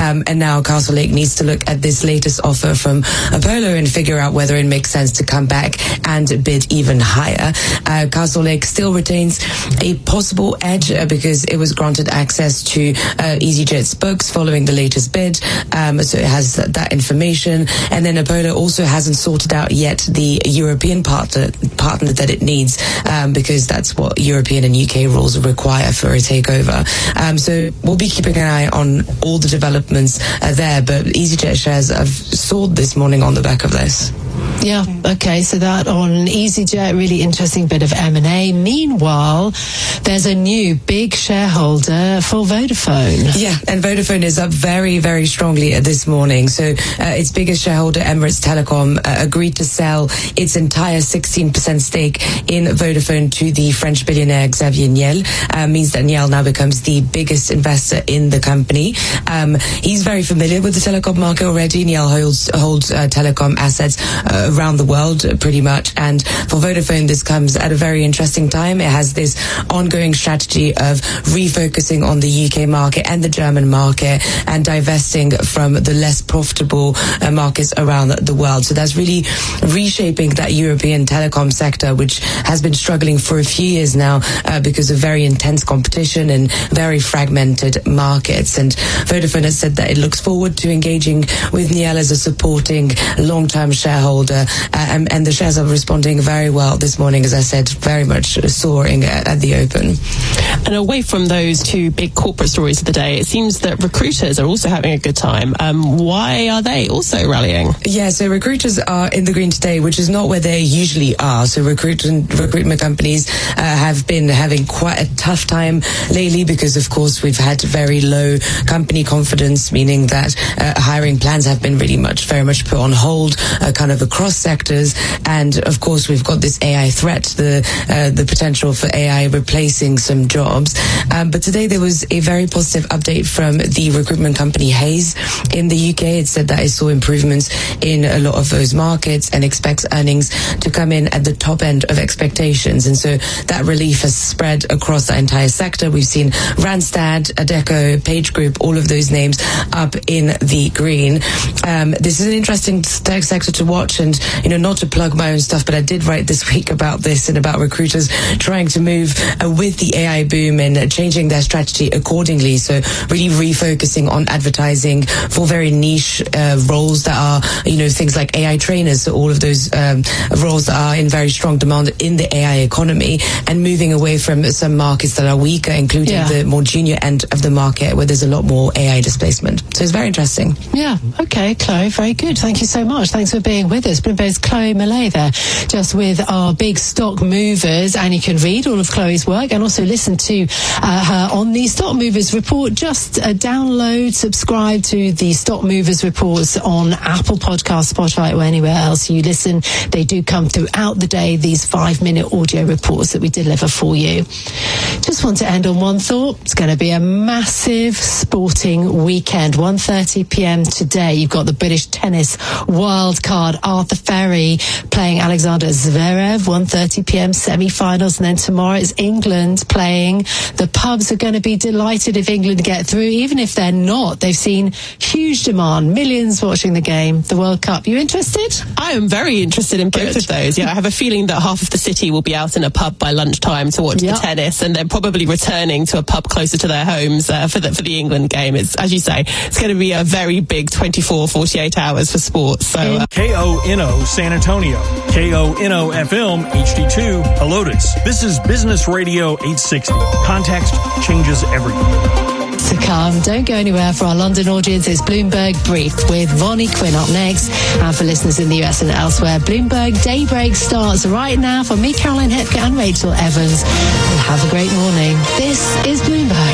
And now Castlelake needs to look at this latest offer from Apollo and figure out whether it makes sense to come back and bid even higher. Castlelake still retains a possible edge because it was granted access to EasyJet's books following the latest bid. So it has that information. And then Apollo also hasn't sorted out yet the European partner that it needs, because that's what European and UK rules require for a takeover. So we'll be keeping an eye on all the developments there, but EasyJet shares have soared this morning on the back of this. Yeah, okay, so that on EasyJet, really interesting bit of M&A. Meanwhile, there's a new big shareholder for Vodafone. Yeah, and Vodafone is up very, very strongly this morning. So its biggest shareholder, Emirates Telecom, agreed to sell its entire 16% stake in Vodafone to the French billionaire Xavier Niel. Means that Niel now becomes the biggest investor in the company. He's very familiar with the telecom market already. Niel holds telecom assets around the world pretty much, and for Vodafone this comes at a very interesting time. It has this ongoing strategy of refocusing on the UK market and the German market and divesting from the less profitable markets around the world. So that's really reshaping that European telecom sector, which has been struggling for a few years now because of very intense competition and very fragmented markets. And Vodafone has said that it looks forward to engaging with Niel as a supporting long-term shareholder, and the shares are responding very well this morning, as I said, very much soaring at the open. And away from those two big corporate stories of the day, it seems that recruiters are also having a good time. Why are they also rallying? Yeah, so recruiters are in the green today, which is not where they usually are. So recruitment companies have been having quite a tough time lately because, of course, we've had very low company confidence, meaning that hiring plans have been very much put on hold, kind of across sectors. And of course, we've got this AI threat, the potential for AI replacing some jobs. But today there was a very positive update from the recruitment company Hays in the UK. It said that it saw improvements in a lot of those markets and expects earnings to come in at the top end of expectations. And so that relief has spread across the entire sector. We've seen Randstad, Adecco, Page Group, all of those names up in the green. This is an interesting sector to watch, and not to plug my own stuff, but I did write this week about this and about recruiters trying to move with the AI boom and changing their strategy accordingly. So really refocusing on advertising for very niche roles that are, things like AI trainers, so all of those roles that are in very strong demand in the AI economy, and moving away from some markets that are weaker, including the more junior end of the market where there's a lot more AI displacement. So it's very interesting. Yeah, okay, Chloe, very good. Thank you so much. Thanks for being with us. Bloomberg's Chloe Millay there, just with our big stock movers, and you can read all of Chloe's work and also listen to her on the Stock Movers Report. Just download, subscribe to the Stock Movers Reports on Apple Podcasts, Spotify, or anywhere else you listen. They do come throughout the day, these 5-minute audio reports that we deliver for you. Just want to end on one thought. It's going to be a massive sporting weekend. 1:30 p.m. today, you've got the British tennis wild card Arthur Ferry playing Alexander Zverev. 1:30 p.m. semi-finals, and then tomorrow it's England playing. The pubs are going to be delighted if England get through. Even if they're not, they've seen huge demand, millions watching the game, the World Cup. You interested? I am very interested in both of those. Yeah, I have a feeling that half of the city will be out in a pub by lunchtime to watch the tennis, and they're probably returning to a pub closer to their homes for the England game. It's, as you say, it's going to be a very big 24-48 hours for sports. So KONO San Antonio, KONO FM HD2 Helotes. This is Business Radio 860. Context changes everything. To come. Don't go anywhere. For our London audience, it's Bloomberg Brief with Vonnie Quinn up next. And for listeners in the US and elsewhere, Bloomberg Daybreak starts right now. For me, Caroline Hepker, and Rachel Evans. And have a great morning. This is Bloomberg.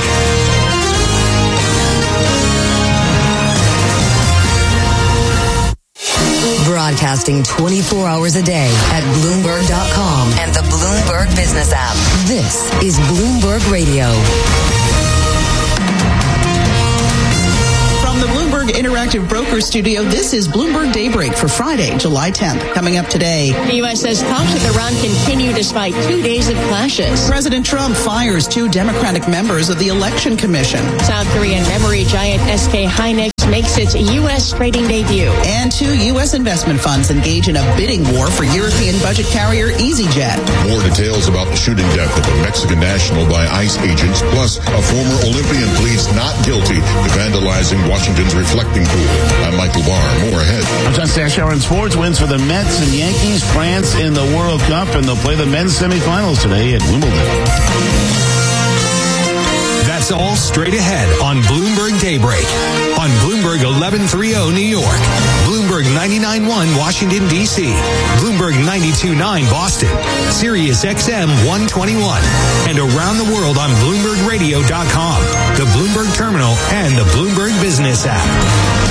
Broadcasting 24 hours a day at Bloomberg.com and the Bloomberg Business app. This is Bloomberg Radio. From the Bloomberg Interactive Broker Studio, this is Bloomberg Daybreak for Friday, July 10th. Coming up today, the U.S. says talks with Iran continue despite 2 days of clashes. President Trump fires 2 Democratic members of the Election Commission. South Korean memory giant SK Hynix makes its U.S. trading debut. And 2 U.S. investment funds engage in a bidding war for European budget carrier EasyJet. More details about the shooting death of a Mexican national by ICE agents, plus a former Olympian pleads not guilty to vandalizing Washington's reflecting pool. I'm Michael Barr. More ahead. I'm John Stashower in sports. Wins for the Mets and Yankees. France in the World Cup, and they'll play the men's semifinals today at Wimbledon. That's all straight ahead on Bloomberg Daybreak. On Bloomberg 1130 New York, Bloomberg 99.1 Washington, D.C., Bloomberg 92.9 Boston, Sirius XM 121, and around the world on BloombergRadio.com, the Bloomberg Terminal, and the Bloomberg Business app.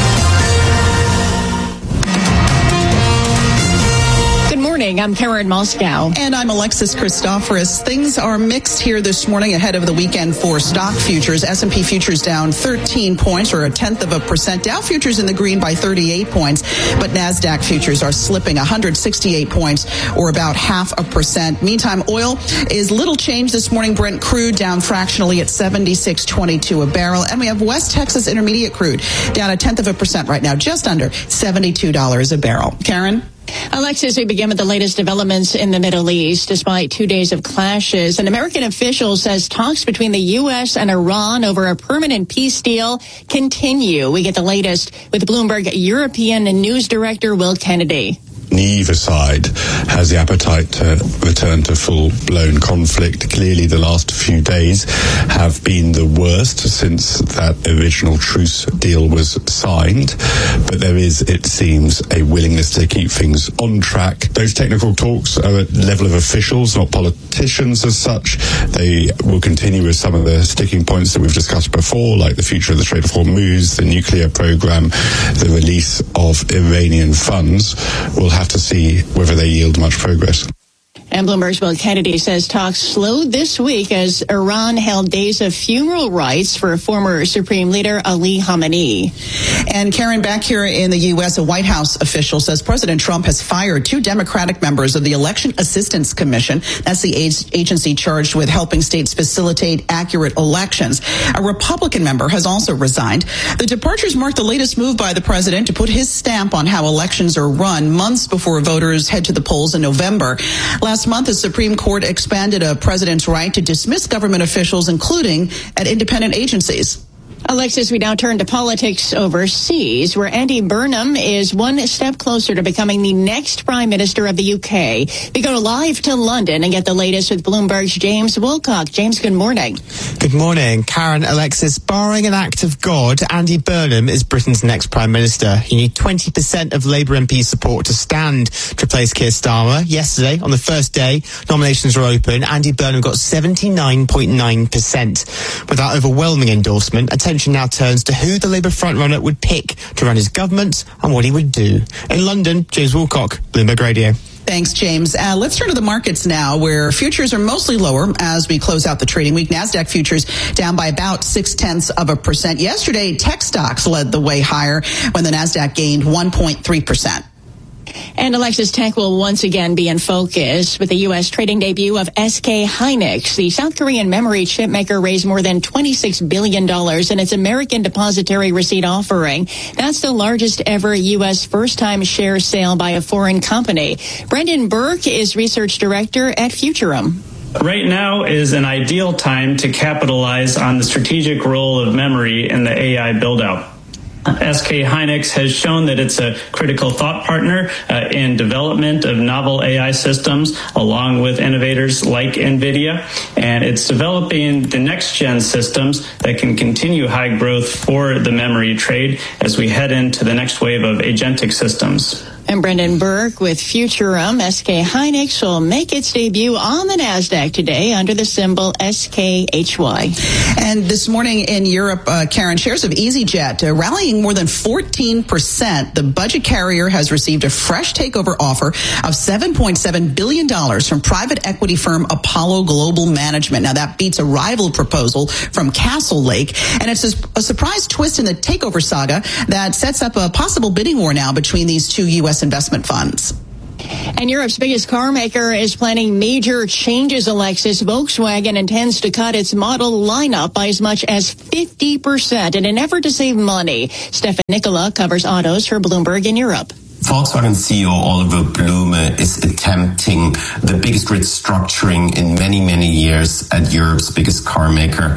I'm Karen Moscow. And I'm Alexis Christoforous. Things are mixed here this morning ahead of the weekend for stock futures. S&P futures down 13 points, or 0.1%. Dow futures in the green by 38 points. But NASDAQ futures are slipping 168 points, or about 0.5%. Meantime, oil is little change this morning. Brent crude down fractionally at $76.22 a barrel. And we have West Texas Intermediate crude down 0.1% right now, just under $72 a barrel. Karen? Alexis, we begin with the latest developments in the Middle East. Despite 2 days of clashes, an American official says talks between the U.S. and Iran over a permanent peace deal continue. We get the latest with Bloomberg European News Director Will Kennedy. Neither side has the appetite to return to full-blown conflict. Clearly, the last few days have been the worst since that original truce deal was signed. But there is, it seems, a willingness to keep things on track. Those technical talks are at the level of officials, not politicians as such. They will continue with some of the sticking points that we've discussed before, like the future of the Strait of Hormuz, the nuclear program, the release of Iranian funds. We'll have to see whether they yield much progress. And Bloomberg's Will Kennedy says talks slowed this week as Iran held days of funeral rites for former Supreme Leader Ali Khamenei. And Karen, back here in the U.S., a White House official says President Trump has fired 2 Democratic members of the Election Assistance Commission. That's the agency charged with helping states facilitate accurate elections. A Republican member has also resigned. The departures mark the latest move by the president to put his stamp on how elections are run months before voters head to the polls in November. Last month, the Supreme Court expanded a president's right to dismiss government officials, including at independent agencies. Alexis, we now turn to politics overseas, where Andy Burnham is one step closer to becoming the next Prime Minister of the UK. We go live to London and get the latest with Bloomberg's James Wilcock. James, good morning. Good morning. Karen, Alexis, barring an act of God, Andy Burnham is Britain's next Prime Minister. You need 20% of Labour MP support to stand to replace Keir Starmer. Yesterday, on the first day, nominations were open. Andy Burnham got 79.9%. With that overwhelming endorsement, attention now turns to who the Labour frontrunner would pick to run his government and what he would do. In London, James Wilcock, Bloomberg Radio. Thanks, James. Let's turn to the markets now, where futures are mostly lower as we close out the trading week. NASDAQ futures down by about 0.6%. Yesterday, tech stocks led the way higher when the NASDAQ gained 1.3%. And Alexis, tech will once again be in focus with the U.S. trading debut of SK Hynix. The South Korean memory chip maker raised more than $26 billion in its American depository receipt offering. That's the largest ever U.S. first-time share sale by a foreign company. Brendan Burke is research director at Futurum. Right now is an ideal time to capitalize on the strategic role of memory in the AI build-out. SK Hynix has shown that it's a critical thought partner in development of novel AI systems, along with innovators like NVIDIA, and it's developing the next-gen systems that can continue high growth for the memory trade as we head into the next wave of agentic systems. And Brendan Burke with Futurum. SK Hynix will make its debut on the NASDAQ today under the symbol SKHY. And this morning in Europe, Karen, shares of EasyJet rallying more than 14%. The budget carrier has received a fresh takeover offer of $7.7 billion from private equity firm Apollo Global Management. Now, that beats a rival proposal from Castle Lake. And it's a surprise twist in the takeover saga that sets up a possible bidding war now between these 2 U.S. investment funds. And Europe's biggest car maker is planning major changes, Alexis. Volkswagen intends to cut its model lineup by as much as 50% in an effort to save money. Stefan Nicola covers autos for Bloomberg in Europe. Volkswagen CEO Oliver Blume is attempting the biggest restructuring in many, many years at Europe's biggest car maker.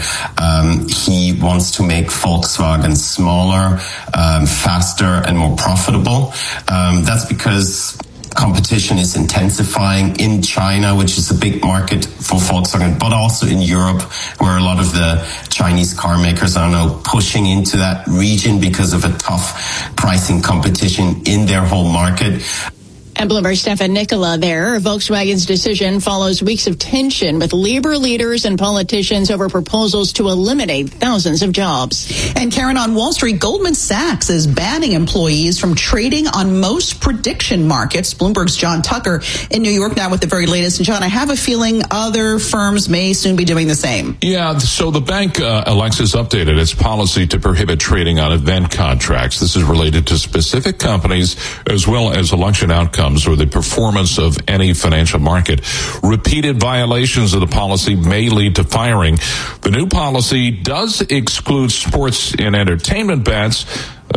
He wants to make Volkswagen smaller, faster, and more profitable. That's because competition is intensifying in China, which is a big market for Volkswagen, but also in Europe, where a lot of the Chinese car makers are now pushing into that region because of a tough pricing competition in their whole market. And Bloomberg's Stefan Nicola there. Volkswagen's decision follows weeks of tension with labor leaders and politicians over proposals to eliminate thousands of jobs. And Karen, on Wall Street, Goldman Sachs is banning employees from trading on most prediction markets. Bloomberg's John Tucker in New York now with the very latest. And John, I have a feeling other firms may soon be doing the same. Yeah, so the bank, Alexis, updated its policy to prohibit trading on event contracts. This is related to specific companies as well as election outcomes or the performance of any financial market. Repeated violations of the policy may lead to firing. The new policy does exclude sports and entertainment bets.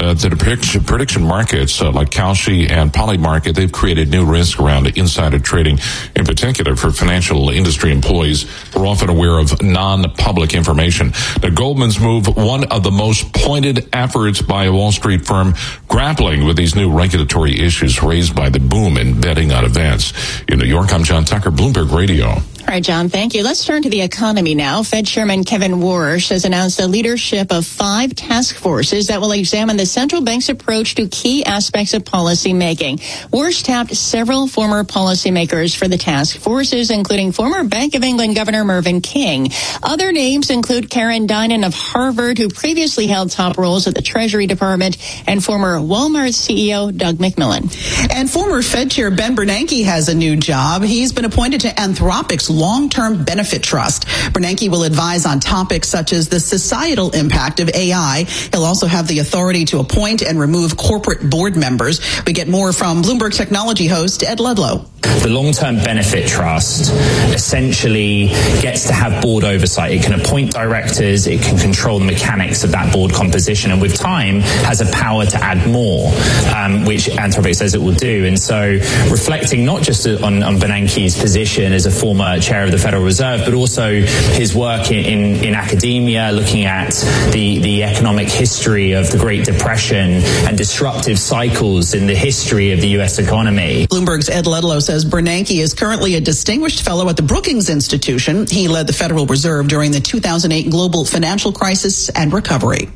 The prediction markets like Kalshi and Polymarket, they've created new risk around insider trading, in particular for financial industry employees who are often aware of non-public information. Now, Goldman's move, one of the most pointed efforts by a Wall Street firm grappling with these new regulatory issues raised by the boom in betting on events. In New York, I'm John Tucker, Bloomberg Radio. All right, John, thank you. Let's turn to the economy now. Fed Chairman Kevin Warsh has announced the leadership of 5 task forces that will examine the central bank's approach to key aspects of policy making. Warsh tapped several former policymakers for the task forces, including former Bank of England Governor Mervyn King. Other names include Karen Dinan of Harvard, who previously held top roles at the Treasury Department, and former Walmart CEO Doug McMillon. And former Fed Chair Ben Bernanke has a new job. He's been appointed to Anthropic's long-term benefit trust. Bernanke will advise on topics such as the societal impact of AI. He'll also have the authority to appoint and remove corporate board members. We get more from Bloomberg technology host Ed Ludlow. The long-term benefit trust essentially gets to have board oversight. It can appoint directors, it can control the mechanics of that board composition, and with time has a power to add more, which Anthropic says it will do. And so reflecting not just on Bernanke's position as a former chair of the Federal Reserve, but also his work in academia, looking at the economic history of the Great Depression and disruptive cycles in the history of the U.S. economy. Bloomberg's Ed Ludlow says Bernanke is currently a distinguished fellow at the Brookings Institution. He led the Federal Reserve during the 2008 global financial crisis and recovery.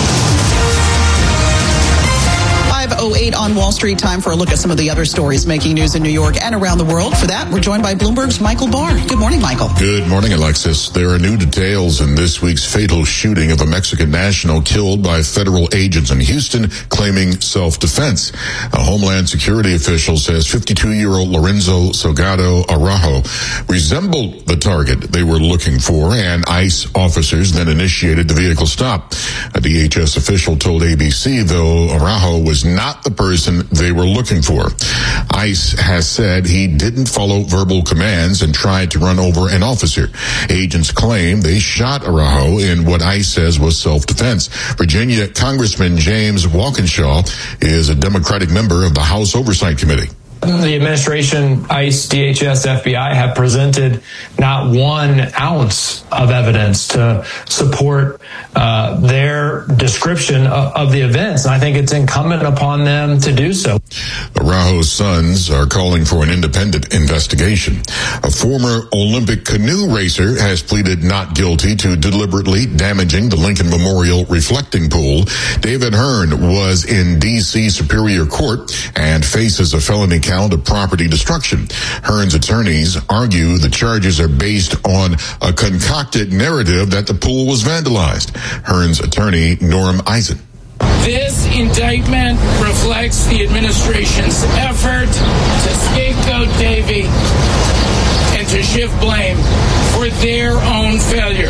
5:08 on Wall Street. Time for a look at some of the other stories making news in New York and around the world. For that, we're joined by Bloomberg's Michael Barr. Good morning, Michael. Good morning, Alexis. There are new details in this week's fatal shooting of a Mexican national killed by federal agents in Houston claiming self-defense. A Homeland Security official says 52-year-old Lorenzo Salgado Araujo resembled the target they were looking for, and ICE officers then initiated the vehicle stop. A DHS official told ABC, though, Araujo was not the person they were looking for. ICE has said he didn't follow verbal commands and tried to run over an officer. Agents claim they shot Araujo in what ICE says was self-defense. Virginia Congressman James Walkinshaw is a Democratic member of the House Oversight Committee. The administration, ICE, DHS, FBI have presented not 1 ounce of evidence to support their description of the events. And I think it's incumbent upon them to do so. Araujo's sons are calling for an independent investigation. A former Olympic canoe racer has pleaded not guilty to deliberately damaging the Lincoln Memorial reflecting pool. David Hearn was in D.C. Superior Court and faces a felony count of property destruction. Hearn's attorneys argue the charges are based on a concocted narrative that the pool was vandalized. Hearn's attorney, Norm Eisen. This indictment reflects the administration's effort to scapegoat Davey and to shift blame for their own failures.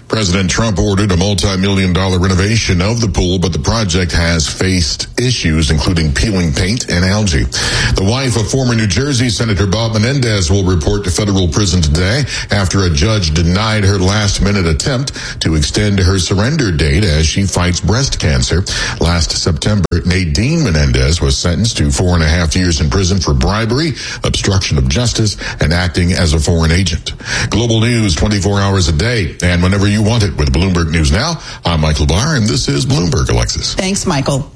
President Trump ordered a multi-million-dollar renovation of the pool, but the project has faced issues, including peeling paint and algae. The wife of former New Jersey Senator Bob Menendez will report to federal prison today after a judge denied her last-minute attempt to extend her surrender date as she fights breast cancer. Last September, Nadine Menendez was sentenced to 4.5 years in prison for bribery, obstruction of justice, and acting as a foreign agent. Global news 24 hours a day and whenever you want it with Bloomberg News Now. I'm Michael Barr, and this is Bloomberg, Alexis. Thanks, Michael.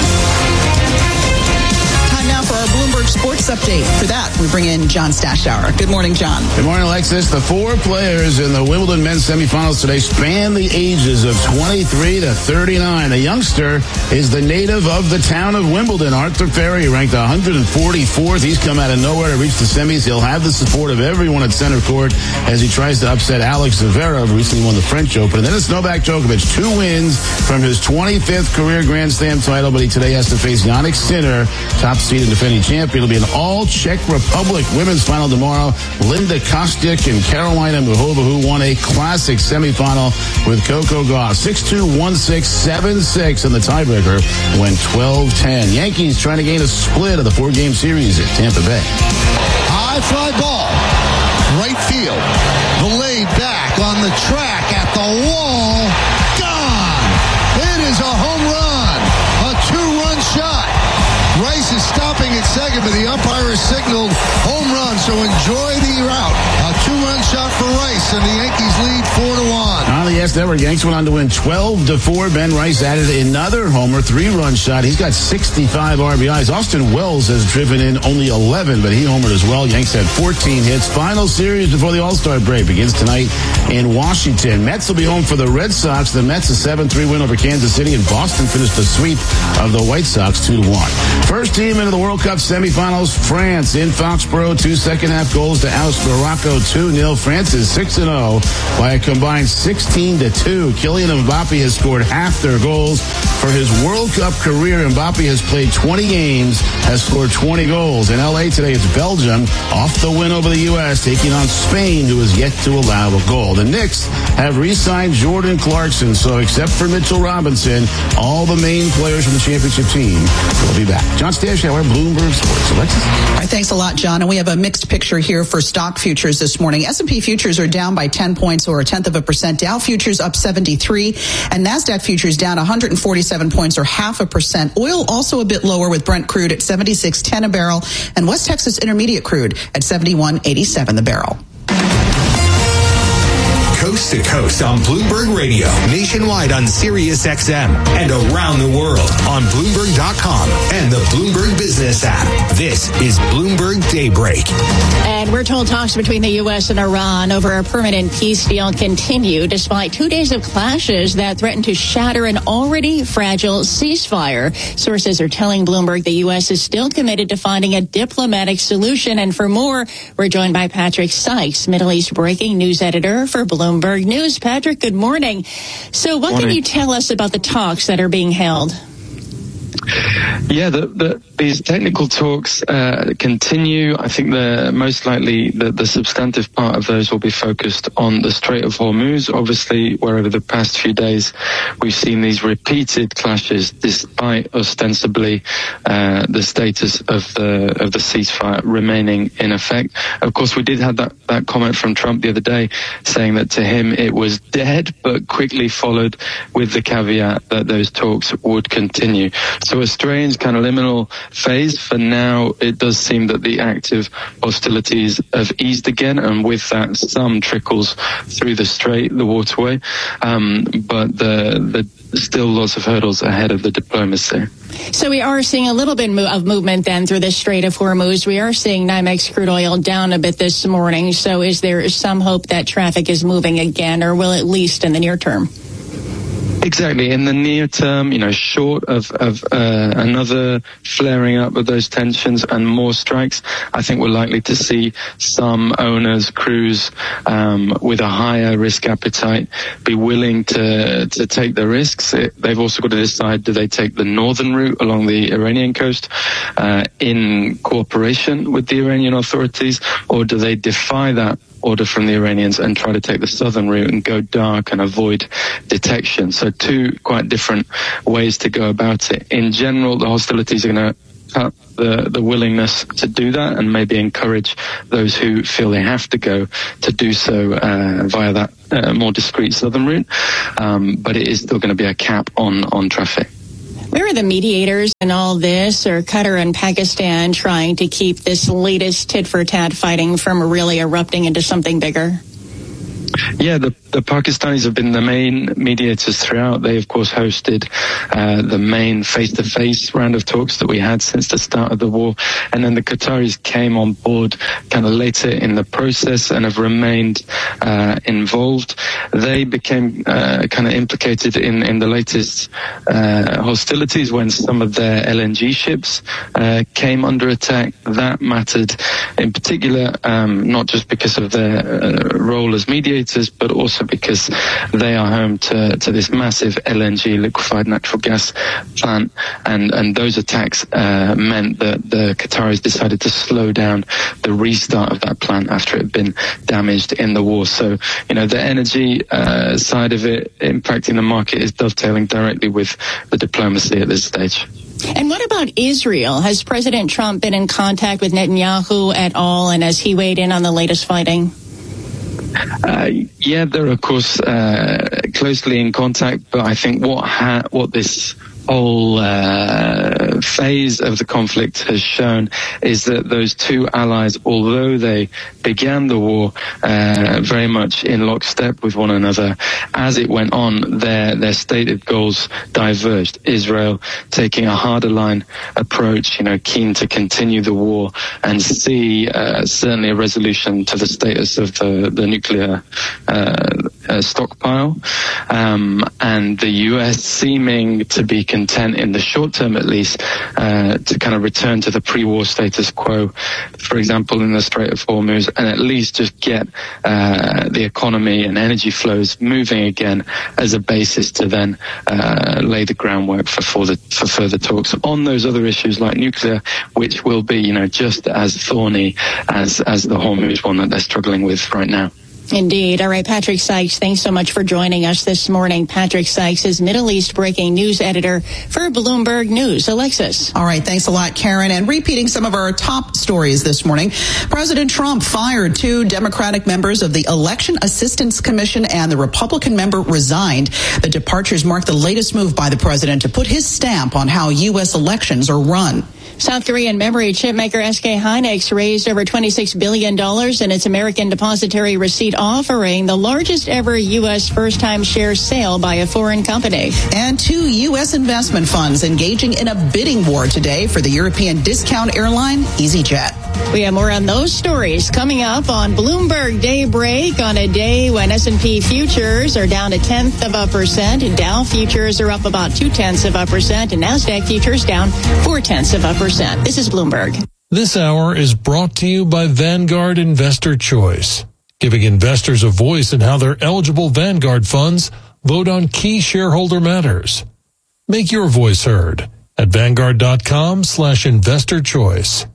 Now for our Bloomberg Sports Update. For that, we bring in John Stashower. Good morning, John. Good morning, Alexis. The 4 players in the Wimbledon men's semifinals today span the ages of 23 to 39. The youngster is the native of the town of Wimbledon, Arthur Ferry, ranked 144th. He's come out of nowhere to reach the semis. He'll have the support of everyone at center court as he tries to upset Alex Zverev, who recently won the French Open. And then it's Novak Djokovic, 2 wins from his 25th career Grand Slam title, but he today has to face Jannik Sinner, top seed and defending champion. It'll be an all-Czech Republic women's final tomorrow. Linda Kostic and Carolina Muchova, who won a classic semifinal with Coco Gauff. 6-2, 1-6, 7-6 in the tiebreaker, went 12-10. Yankees trying to gain a split of the 4-game series at Tampa Bay. High fly ball, right field. The laid back on the track at the wall. Gone. It is a home run. A 2-run shot. Rice is stopping at second, but the umpire has signaled home run, so enjoy the route. A 2-run shot for Rice, and the Yankees lead 4-1. On the Network, Yanks went on to win 12-4. Ben Rice added another homer, 3-run shot. He's got 65 RBIs. Austin Wells has driven in only 11, but he homered as well. Yanks had 14 hits. Final series before the All-Star break begins tonight in Washington. Mets will be home for the Red Sox. The Mets a 7-3 win over Kansas City, and Boston finished the sweep of the White Sox 2-1. First team into the World Cup semifinals, France in Foxborough. 2 second-half goals to oust Morocco 2-0. France is 6-0 by a combined 16-2. Kylian Mbappe has scored half their goals. For his World Cup career, Mbappe has played 20 games, has scored 20 goals. In L.A. today, it's Belgium off the win over the U.S., taking on Spain, who is yet to allow a goal. The Knicks have re-signed Jordan Clarkson, so except for Mitchell Robinson, all the main players from the championship team will be back. John Stashower, Bloomberg Sports. Alexis? All right, thanks a lot, John. And we have a mixed picture here for stock futures this morning. S&P futures are down by 10 points or 0.1%. Dow futures up 73, and NASDAQ futures down 147 points or 0.5%. Oil also a bit lower, with Brent crude at 76.10 a barrel and West Texas Intermediate crude at 71.87 the barrel. Coast to coast on Bloomberg Radio, nationwide on Sirius XM, and around the world on Bloomberg.com and the Bloomberg Business app. This is Bloomberg Daybreak. And we're told talks between the U.S. and Iran over a permanent peace deal continue despite 2 days of clashes that threaten to shatter an already fragile ceasefire. Sources are telling Bloomberg the U.S. is still committed to finding a diplomatic solution. And for more, we're joined by Patrick Sykes, Middle East breaking news editor for Bloomberg News. Patrick, good morning. So what can you tell us about the talks that are being held? Yeah, these technical talks continue. I think most likely the substantive part of those will be focused on the Strait of Hormuz. Obviously, where over the past few days we've seen these repeated clashes, despite ostensibly the status of the ceasefire remaining in effect. Of course, we did have that comment from Trump the other day, saying that to him it was dead, but quickly followed with the caveat that those talks would continue. So a strange kind of liminal phase. For now, it does seem that the active hostilities have eased again, and with that, some trickles through the strait, the waterway. But the still lots of hurdles ahead of the diplomacy. So we are seeing a little bit of movement then through the Strait of Hormuz. We are seeing NYMEX crude oil down a bit this morning. So is there some hope that traffic is moving again, or will at least in the near term? Exactly. In the near term, short of another flaring up of those tensions and more strikes, I think we're likely to see some owners, crews with a higher risk appetite be willing to take the risks. They've also got to decide, do they take the northern route along the Iranian coast in cooperation with the Iranian authorities, or do they defy that order from the Iranians and try to take the southern route and go dark and avoid detection. So two quite different ways to go about it. In general, the hostilities are going to cut the willingness to do that and maybe encourage those who feel they have to go to do so via that more discreet southern route. But it is still going to be a cap on traffic. Where are the mediators in all this? Are Qatar and Pakistan trying to keep this latest tit-for-tat fighting from really erupting into something bigger? Yeah, the Pakistanis have been the main mediators throughout. They, of course, hosted the main face-to-face round of talks that we had since the start of the war. And then the Qataris came on board kind of later in the process and have remained involved. They became kind of implicated in the latest hostilities when some of their LNG ships came under attack. That mattered in particular, not just because of their role as mediators, but also because they are home to this massive LNG, liquefied natural gas plant, and those attacks meant that the Qataris decided to slow down the restart of that plant after it had been damaged in the war. So, the energy side of it impacting the market is dovetailing directly with the diplomacy at this stage. And what about Israel? Has President Trump been in contact with Netanyahu at all, and has he weighed in on the latest fighting? Yeah, they're of course closely in contact, but I think what this whole phase of the conflict has shown is that those two allies, although they began the war very much in lockstep with one another, as it went on, their stated goals diverged. Israel taking a harder line approach, keen to continue the war and see certainly a resolution to the status of the nuclear stockpile, and the US seeming to be content in the short term at least to kind of return to the pre-war status quo, for example in the Strait of Hormuz, and at least just get the economy and energy flows moving again as a basis to then lay the groundwork for further talks on those other issues like nuclear, which will be just as thorny as the Hormuz one that they're struggling with right now. Indeed. All right, Patrick Sykes, thanks so much for joining us this morning. Patrick Sykes is Middle East breaking news editor for Bloomberg News. Alexis. All right, thanks a lot, Karen. And repeating some of our top stories this morning, President Trump fired 2 Democratic members of the Election Assistance Commission, and the Republican member resigned. The departures mark the latest move by the president to put his stamp on how U.S. elections are run. South Korean memory chip maker SK Hynix raised over $26 billion in its American Depository Receipt offering, the largest ever U.S. first-time share sale by a foreign company. And 2 U.S. investment funds engaging in a bidding war today for the European discount airline EasyJet. We have more on those stories coming up on Bloomberg Daybreak on a day when S&P futures are down 0.1%, Dow futures are up about 0.2%, and NASDAQ futures down 0.4%. This is Bloomberg. This hour is brought to you by Vanguard Investor Choice, giving investors a voice in how their eligible Vanguard funds vote on key shareholder matters. Make your voice heard at Vanguard.com/investor choice.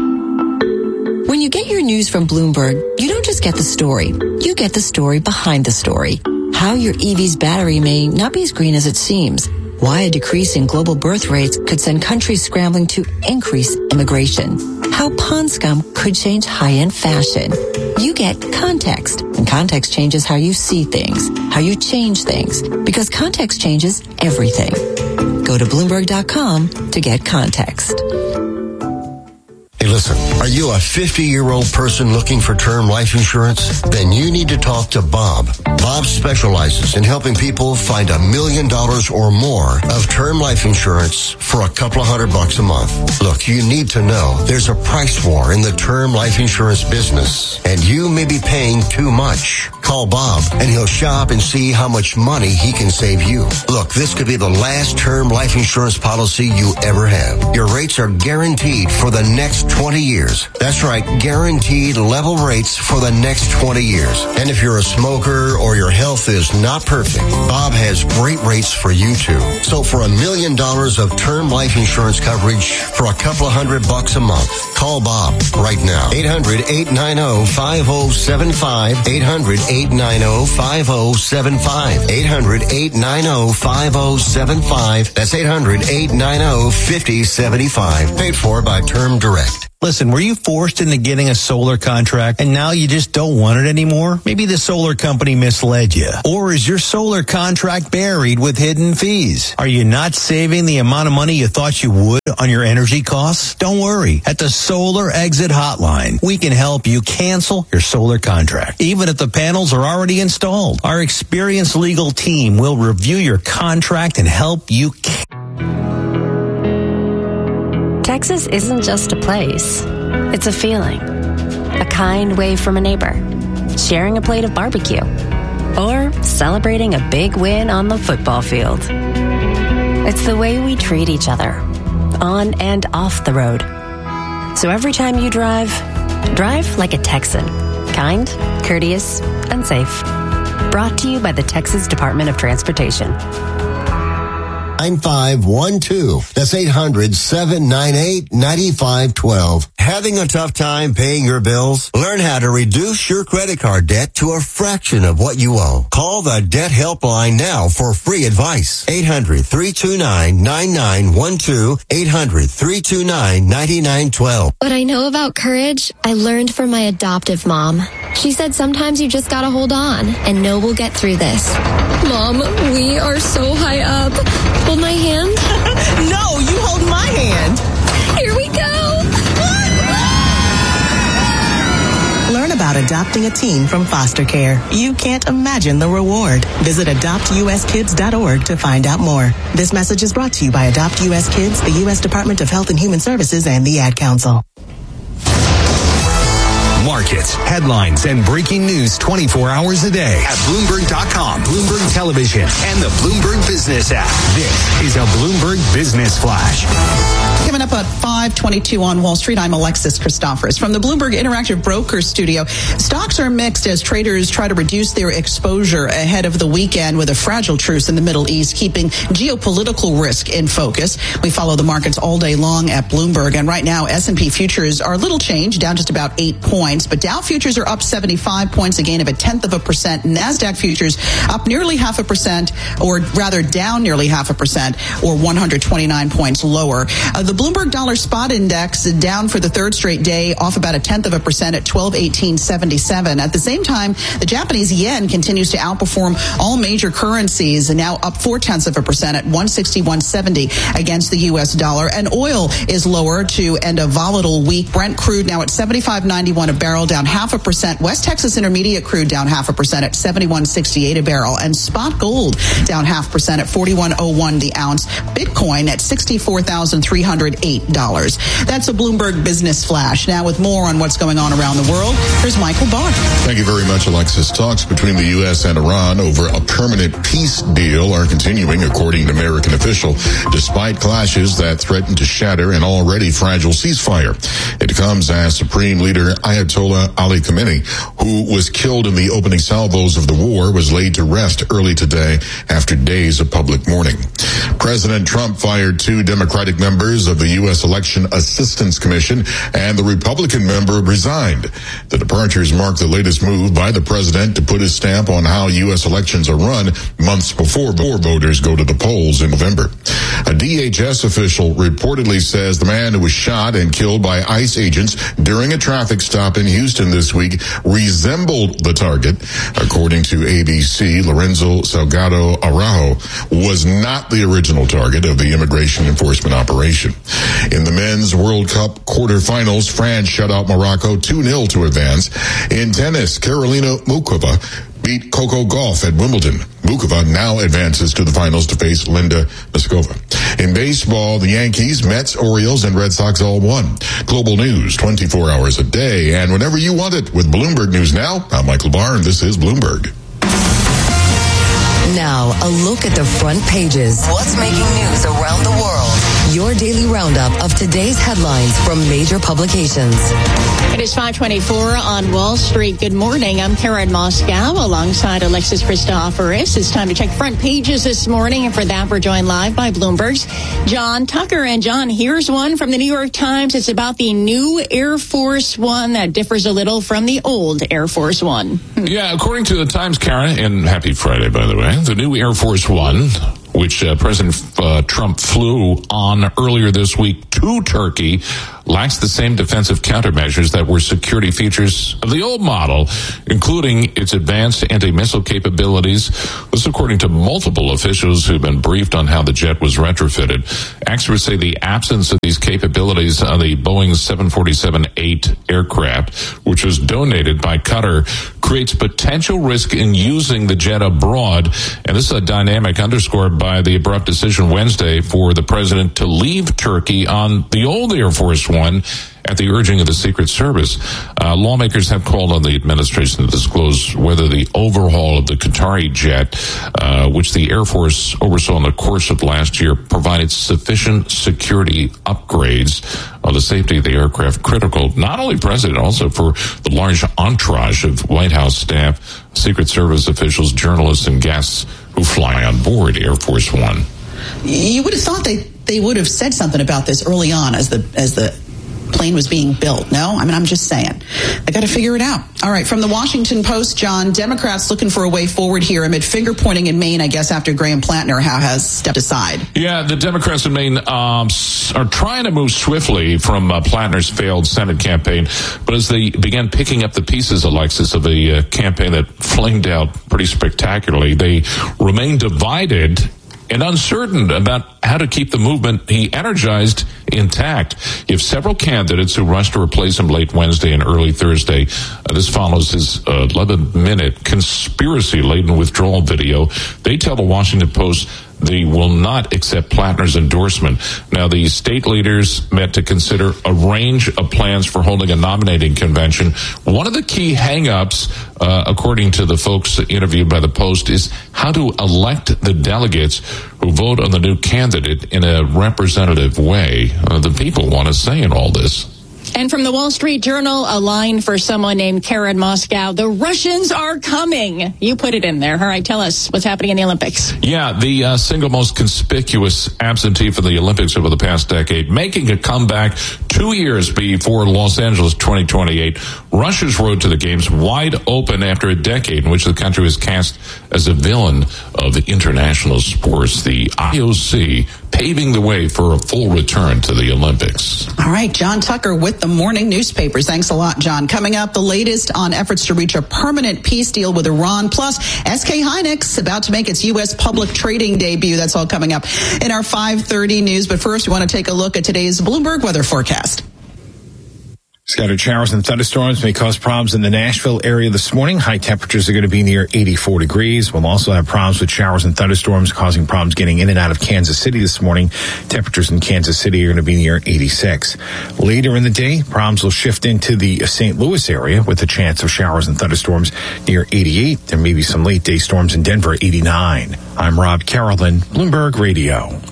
When you get your news from Bloomberg, you don't just get the story. You get the story behind the story. How your EV's battery may not be as green as it seems. Why a decrease in global birth rates could send countries scrambling to increase immigration. How pond scum could change high-end fashion. You get context, and context changes how you see things, how you change things, because context changes everything. Go to Bloomberg.com to get context. Hey, listen, are you a 50-year-old person looking for term life insurance? Then you need to talk to Bob. Bob specializes in helping people find $1 million or more of term life insurance for a couple of $100 a month. Look, you need to know there's a price war in the term life insurance business, and you may be paying too much. Call Bob, and he'll shop and see how much money he can save you. Look, this could be the last term life insurance policy you ever have. Your rates are guaranteed for the next 20 years. That's right, guaranteed level rates for the next 20 years. And if you're a smoker or your health is not perfect, Bob has great rates for you too. So for $1 million of term life insurance coverage for a couple of $100 a month, call Bob right now. 800-890-5075. 800-890-5075. 800-890-5075. That's 800-890-5075. Paid for by Term Direct. Listen, were you forced into getting a solar contract and now you just don't want it anymore? Maybe the solar company misled you. Or is your solar contract buried with hidden fees? Are you not saving the amount of money you thought you would on your energy costs? Don't worry. At the Solar Exit Hotline, we can help you cancel your solar contract, even if the panels are already installed. Our experienced legal team will review your contract and help you Texas isn't just a place. It's a feeling. A kind wave from a neighbor. Sharing a plate of barbecue. Or celebrating a big win on the football field. It's the way we treat each other. On and off the road. So every time you drive like a Texan. Kind, courteous, and safe. Brought to you by the Texas Department of Transportation. 9512. That's 800-798-9512. Having a tough time paying your bills? Learn how to reduce your credit card debt to a fraction of what you owe. Call the Debt Helpline now for free advice. 800-329-9912. 800-329-9912. What I know about courage, I learned from my adoptive mom. She said sometimes you just gotta hold on and know we'll get through this. Mom, we are so high up. Hold my hand? No, you hold my hand. Here we go. Learn about adopting a teen from foster care. You can't imagine the reward. Visit adoptuskids.org to find out more. This message is brought to you by Adopt U.S. Kids, the U.S. Department of Health and Human Services, and the Ad Council. Markets, headlines, and breaking news 24 hours a day at Bloomberg.com, Bloomberg Television, and the Bloomberg Business app. This is a Bloomberg Business Flash. Coming up at 5:22 on Wall Street, I'm Alexis Christophorous from the Bloomberg Interactive Brokers Studio. Stocks are mixed as traders try to reduce their exposure ahead of the weekend with a fragile truce in the Middle East, keeping geopolitical risk in focus. We follow the markets all day long at Bloomberg, and right now S&P futures are little changed, down just about 8 points, but Dow futures are up 75 points, a gain of 0.1%. NASDAQ futures up nearly 0.5%, or rather down nearly 0.5%, or 129 points lower. The Bloomberg Dollar Spot Index down for the third straight day, off about 0.1% at 1218.77. At the same time, the Japanese yen continues to outperform all major currencies, now up 0.4% at 161.70 against the U.S. dollar. And oil is lower to end a volatile week. Brent crude now at 75.91 a barrel, down 0.5%. West Texas Intermediate crude down 0.5% at 71.68 a barrel. And spot gold down 0.5% at 41.01 the ounce. Bitcoin at $64,308. That's a Bloomberg Business Flash. Now with more on what's going on around the world, here's Michael Barr. Thank you very much, Alexis. Talks between the U.S. and Iran over a permanent peace deal are continuing, according to American official, despite clashes that threaten to shatter an already fragile ceasefire. It comes as Supreme Leader Ayatollah Ali Khamenei, who was killed in the opening salvos of the war, was laid to rest early today after days of public mourning. President Trump fired 2 Democratic members of the U.S. Election Assistance Commission, and the Republican member resigned. The departures mark the latest move by the president to put his stamp on how U.S. elections are run months before voters go to the polls in November. A DHS official reportedly says the man who was shot and killed by ICE agents during a traffic stop in Houston this week resembled the target. According to ABC, Lorenzo Salgado Araujo was not the original target of the immigration enforcement operation. In the Men's World Cup quarterfinals, France shut out Morocco 2-0 to advance. In tennis, Karolina Muchova beat Coco Gauff at Wimbledon. Muchova now advances to the finals to face Linda Noskova. In baseball, the Yankees, Mets, Orioles, and Red Sox all won. Global news 24 hours a day and whenever you want it with Bloomberg News Now. I'm Michael Barr, and this is Bloomberg. Now, a look at the front pages. What's making news around the world? Your daily roundup of today's headlines from major publications. It is 5:24 on Wall Street. Good morning. I'm Karen Moscow alongside Alexis Christoforous. It's time to check front pages this morning. And for that, we're joined live by Bloomberg's John Tucker. And John, here's one from the New York Times. It's about the new Air Force One that differs a little from the old Air Force One. Yeah, according to the Times, Karen, and happy Friday, by the way, the new Air Force One, which President Trump flew on earlier this week to Turkey, lacks the same defensive countermeasures that were security features of the old model, including its advanced anti-missile capabilities. This according to multiple officials who've been briefed on how the jet was retrofitted. Experts say the absence of these capabilities on the Boeing 747-8 aircraft, which was donated by Qatar, creates potential risk in using the jet abroad. And this is a dynamic underscored by the abrupt decision Wednesday for the president to leave Turkey on the old Air Force One at the urging of the Secret Service. Lawmakers have called on the administration to disclose whether the overhaul of the Qatari jet, which the Air Force oversaw in the course of last year, provided sufficient security upgrades on the safety of the aircraft, critical not only president, also for the large entourage of White House staff, Secret Service officials, journalists, and guests who fly on board Air Force One. You would have thought they would have said something about this early on as the plane was being built. No? I mean, I'm just saying. I got to figure it out. All right. From the Washington Post, John, Democrats looking for a way forward here amid finger pointing in Maine, I guess, after Graham Plattner has stepped aside. Yeah, the Democrats in Maine are trying to move swiftly from Plattner's failed Senate campaign. But as they began picking up the pieces, Alexis, of a campaign that flamed out pretty spectacularly, they remain divided and uncertain about how to keep the movement he energized intact. You have several candidates who rushed to replace him late Wednesday and early Thursday. This follows his 11-minute conspiracy-laden withdrawal video. They tell the Washington Post they will not accept Plattner's endorsement. Now, the state leaders met to consider a range of plans for holding a nominating convention. One of the key hang-ups, according to the folks interviewed by the Post, is how to elect the delegates who vote on the new candidate in a representative way. The people want a say in all this. And from the Wall Street Journal, a line for someone named Karen Moscow. The Russians are coming. You put it in there. All right, tell us what's happening in the Olympics. Yeah, the single most conspicuous absentee for the Olympics over the past decade, making a comeback 2 years before Los Angeles 2028. Russia's road to the games wide open after a decade in which the country was cast as a villain of international sports. The IOC paving the way for a full return to the Olympics. All right, John Tucker with the morning newspapers. Thanks a lot, John. Coming up, the latest on efforts to reach a permanent peace deal with Iran. Plus, SK Hynix about to make its U.S. public trading debut. That's all coming up in our 5:30 news. But first, we want to take a look at today's Bloomberg weather forecast. Scattered showers and thunderstorms may cause problems in the Nashville area this morning. High temperatures are going to be near 84 degrees. We'll also have problems with showers and thunderstorms causing problems getting in and out of Kansas City this morning. Temperatures in Kansas City are going to be near 86. Later in the day, problems will shift into the St. Louis area with a chance of showers and thunderstorms near 88. There may be some late day storms in Denver, 89. I'm Rob Carolyn, Bloomberg Radio.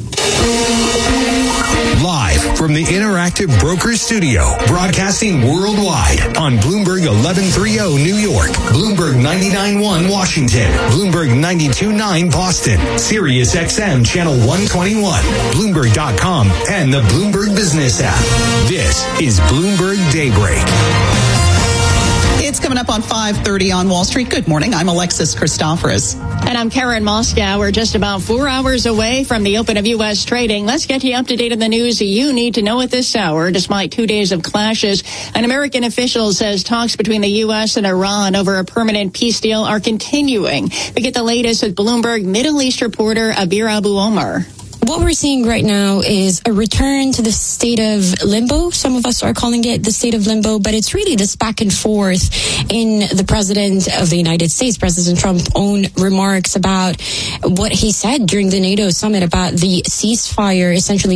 Live from the Interactive Brokers Studio, broadcasting worldwide on Bloomberg 1130 New York, Bloomberg 99.1 Washington, Bloomberg 92.9 Boston, Sirius XM Channel 121, Bloomberg.com, and the Bloomberg Business app. This is Bloomberg Daybreak. It's coming up on 5:30 on Wall Street. Good morning. I'm Alexis Christoforous. And I'm Karen Moscow. We're just about 4 hours away from the open of U.S. trading. Let's get you up to date on the news you need to know at this hour. Despite 2 days of clashes, an American official says talks between the U.S. and Iran over a permanent peace deal are continuing. We get the latest with Bloomberg Middle East reporter Abir Abu Omar. What we're seeing right now is a return to the state of limbo. Some of us are calling it the state of limbo, but it's really this back and forth in the president of the United States, President Trump's own remarks about what he said during the NATO summit about the ceasefire essentially being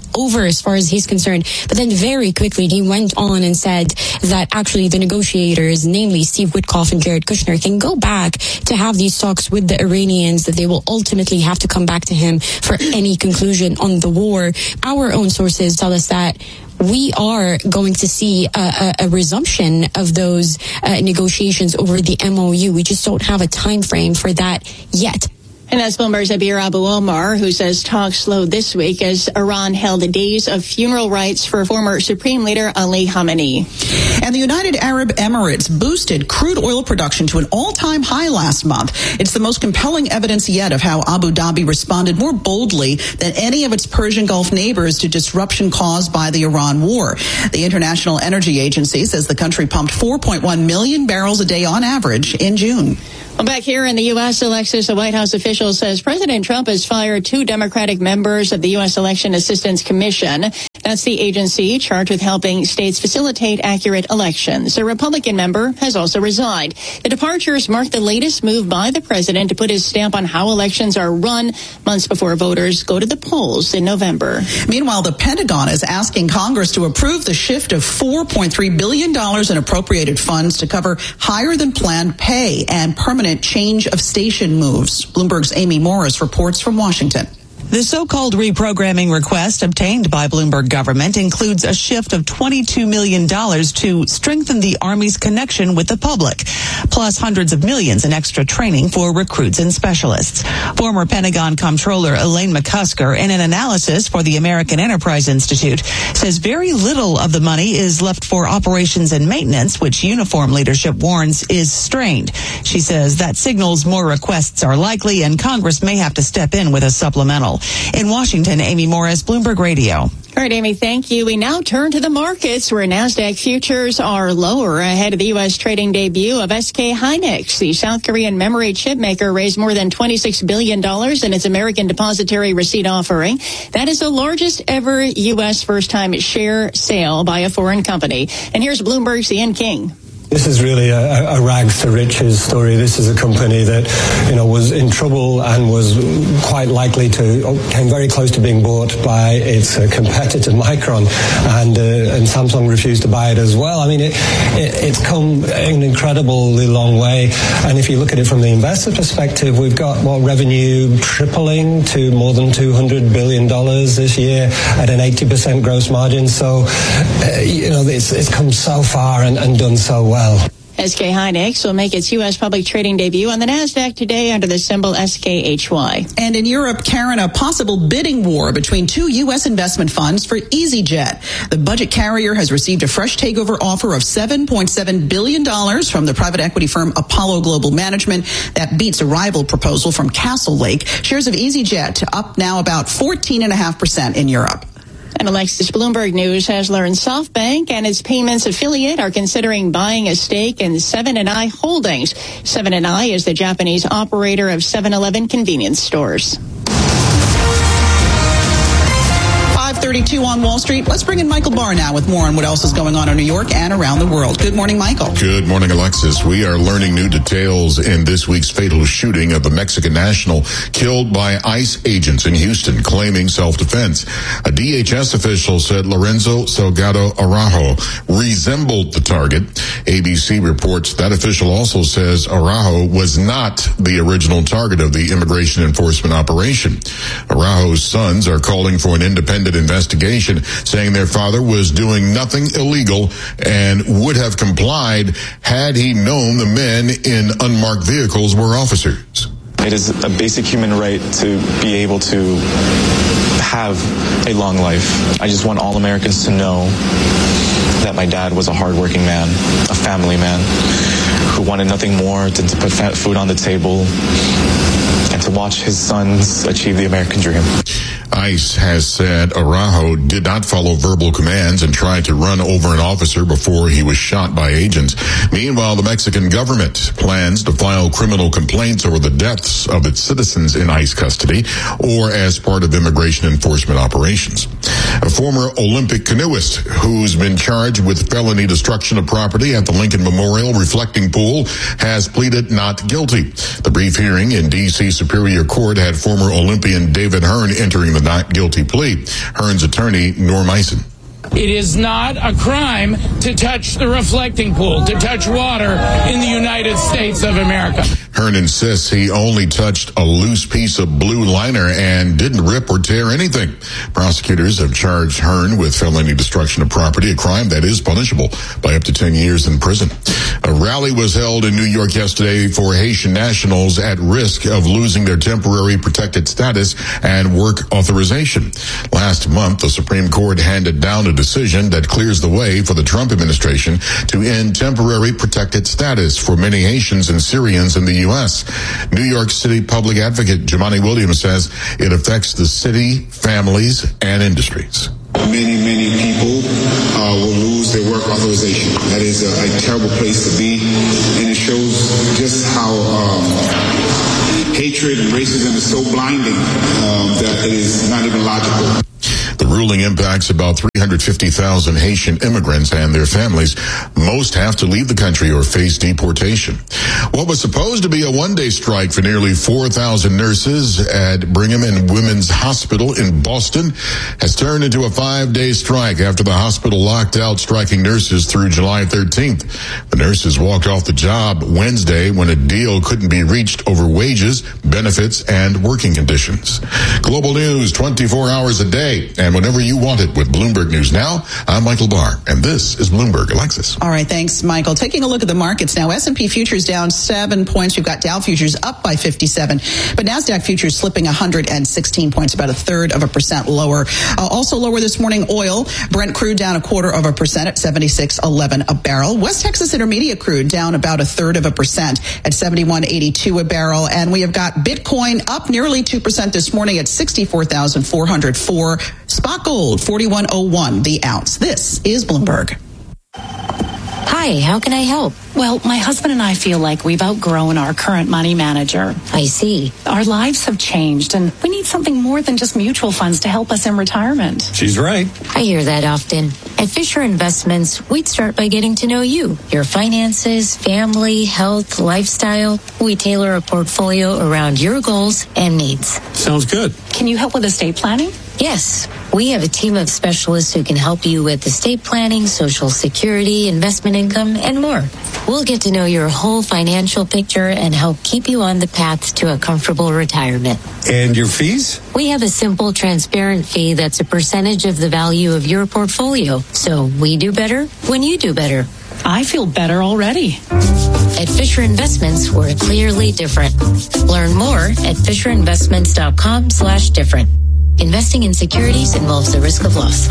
over as far as he's concerned. But then very quickly he went on and said that actually the negotiators, namely Steve Witkoff and Jared Kushner, can go back to have these talks with the Iranians, that they will ultimately have to come back to him for any conclusion on the war. Our own sources tell us that we are going to see a resumption of those negotiations over the MOU. We just don't have a time frame for that yet. And that's Bloomberg's Abir Abu Omar, who says talks slowed this week as Iran held days of funeral rites for former Supreme Leader Ali Khamenei. And the United Arab Emirates boosted crude oil production to an all-time high last month. It's the most compelling evidence yet of how Abu Dhabi responded more boldly than any of its Persian Gulf neighbors to disruption caused by the Iran war. The International Energy Agency says the country pumped 4.1 million barrels a day on average in June. Well, back here in the U.S., Alexis, a White House official says President Trump has fired 2 Democratic members of the U.S. Election Assistance Commission. That's the agency charged with helping states facilitate accurate elections. A Republican member has also resigned. The departures mark the latest move by the president to put his stamp on how elections are run months before voters go to the polls in November. Meanwhile, the Pentagon is asking Congress to approve the shift of $4.3 billion in appropriated funds to cover higher than planned pay and permanent change of station moves. Bloomberg's Amy Morris reports from Washington. The so-called reprogramming request obtained by Bloomberg government includes a shift of $22 million to strengthen the Army's connection with the public, plus hundreds of millions in extra training for recruits and specialists. Former Pentagon Comptroller Elaine McCusker, in an analysis for the American Enterprise Institute, says very little of the money is left for operations and maintenance, which uniform leadership warns is strained. She says that signals more requests are likely and Congress may have to step in with a supplemental. In Washington, Amy Morris, Bloomberg Radio. All right, Amy, thank you. We now turn to the markets where NASDAQ futures are lower ahead of the U.S. trading debut of SK Hynix. The South Korean memory chip maker raised more than $26 billion in its American Depository Receipt offering. That is the largest ever U.S. first-time share sale by a foreign company. And here's Bloomberg's Ian King. This is really a rags to riches story. This is a company that, was in trouble and was quite likely came very close to being bought by its competitor Micron, and Samsung refused to buy it as well. I mean, it's come an incredibly long way. And if you look at it from the investor perspective, we've got revenue tripling to more than $200 billion this year at an 80% gross margin. So, it's come so far and done so well. SK Hynix will make its U.S. public trading debut on the NASDAQ today under the symbol SKHY. And in Europe, Karen, a possible bidding war between 2 U.S. investment funds for EasyJet. The budget carrier has received a fresh takeover offer of $7.7 billion from the private equity firm Apollo Global Management. That beats a rival proposal from Castle Lake. Shares of EasyJet up now about 14.5% in Europe. And Alexis, Bloomberg News has learned SoftBank and its payments affiliate are considering buying a stake in Seven & i Holdings. Seven & i is the Japanese operator of 7-Eleven convenience stores. 5:32 on Wall Street. Let's bring in Michael Barr now with more on what else is going on in New York and around the world. Good morning, Michael. Good morning, Alexis. We are learning new details in this week's fatal shooting of a Mexican national killed by ICE agents in Houston, claiming self-defense. A DHS official said Lorenzo Salgado Araujo resembled the target. ABC reports that official also says Araujo was not the original target of the immigration enforcement operation. Araujo's sons are calling for an independent investigation, saying their father was doing nothing illegal and would have complied had he known the men in unmarked vehicles were officers. It is a basic human right to be able to have a long life. I just want all Americans to know that my dad was a hardworking man, a family man, who wanted nothing more than to put food on the table and to watch his sons achieve the American dream. ICE has said Araujo did not follow verbal commands and tried to run over an officer before he was shot by agents. Meanwhile, the Mexican government plans to file criminal complaints over the deaths of its citizens in ICE custody or as part of immigration enforcement operations. A former Olympic canoeist who's been charged with felony destruction of property at the Lincoln Memorial Reflecting Pool has pleaded not guilty. The brief hearing in D.C. Superior Court had former Olympian David Hearn entering the a not guilty plea. Hearn's attorney, Norm Eisen. It is not a crime to touch the reflecting pool, to touch water in the United States of America. Hearn insists he only touched a loose piece of blue liner and didn't rip or tear anything. Prosecutors have charged Hearn with felony destruction of property, a crime that is punishable by up to 10 years in prison. A rally was held in New York yesterday for Haitian nationals at risk of losing their temporary protected status and work authorization. Last month, the Supreme Court handed down a decision that clears the way for the Trump administration to end temporary protected status for many Haitians and Syrians in the U.S. New York City Public Advocate Jumaane Williams says it affects the city, families, and industries. Many people will lose their work authorization. That is a terrible place to be, and it shows just how hatred and racism is so blinding that it is not even logical. The ruling impacts about 350,000 Haitian immigrants and their families. Most have to leave the country or face deportation. What was supposed to be a one-day strike for nearly 4,000 nurses at Brigham and Women's Hospital in Boston has turned into a 5-day strike after the hospital locked out striking nurses through July 13th. The nurses walked off the job Wednesday when a deal couldn't be reached over wages, benefits, and working conditions. Global news 24 hours a day and whenever you want it with Bloomberg News Now. I'm Michael Barr, and this is Bloomberg. Alexis. All right, thanks, Michael. Taking a look at the markets now. S&P futures down 7 points. We've got Dow futures up by 57, but NASDAQ futures slipping 116 points, about 1/3% lower. Also lower this morning, oil. Brent crude down 1/4% at 76.11 a barrel. West Texas Intermediate crude down about 1/3% at 71.82 a barrel. And we have got Bitcoin up nearly 2% this morning at 64,404. Spot gold, 41.01 the ounce. This is Bloomberg. Hi, how can I help? Well, my husband and I feel like we've outgrown our current money manager. I see. Our lives have changed, and we need something more than just mutual funds to help us in retirement. She's right. I hear that often. At Fisher Investments, we'd start by getting to know you, your finances, family, health, lifestyle. We tailor a portfolio around your goals and needs. Sounds good. Can you help with estate planning? Yes, we have a team of specialists who can help you with estate planning, Social Security, investment income, and more. We'll get to know your whole financial picture and help keep you on the path to a comfortable retirement. And your fees? We have a simple, transparent fee that's a percentage of the value of your portfolio. So we do better when you do better. I feel better already. At Fisher Investments, we're clearly different. Learn more at FisherInvestments.com/different. Investing in securities involves the risk of loss.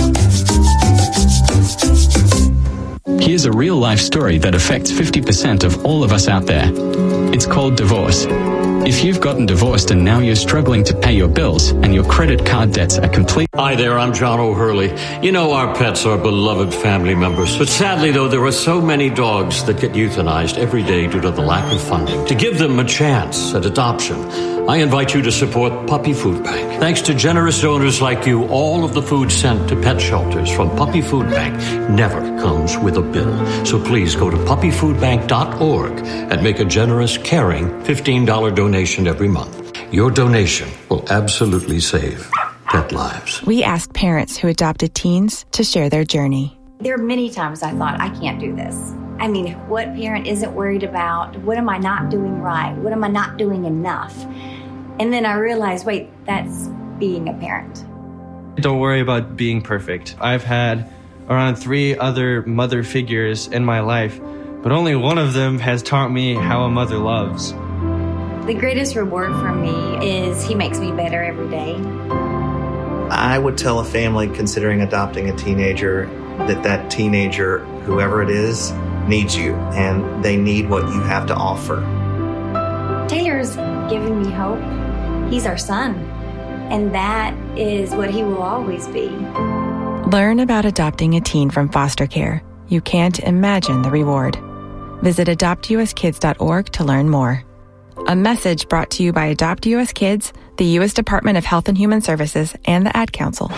Here's a real-life story that affects 50% of all of us out there. It's called divorce. If you've gotten divorced and now you're struggling to pay your bills and your credit card debts are complete... Hi there, I'm John O'Hurley. You know our pets are beloved family members. But sadly, though, there are so many dogs that get euthanized every day due to the lack of funding. To give them a chance at adoption, I invite you to support Puppy Food Bank. Thanks to generous donors like you, all of the food sent to pet shelters from Puppy Food Bank never comes with a bill. So please go to puppyfoodbank.org and make a generous, caring $15 donation every month. Your donation will absolutely save pet lives. We asked parents who adopted teens to share their journey. There are many times I thought, I can't do this. I mean, what parent isn't worried about? What am I not doing right? What am I not doing enough? And then I realized, wait, that's being a parent. Don't worry about being perfect. I've had around 3 other mother figures in my life, but only one of them has taught me how a mother loves. The greatest reward for me is he makes me better every day. I would tell a family considering adopting a teenager that teenager, whoever it is, needs you, and they need what you have to offer. Taylor's given me hope. He's our son, and that is what he will always be. Learn about adopting a teen from foster care. You can't imagine the reward. Visit adoptuskids.org to learn more. A message brought to you by Adopt U.S. Kids, the U.S. Department of Health and Human Services, and the Ad Council.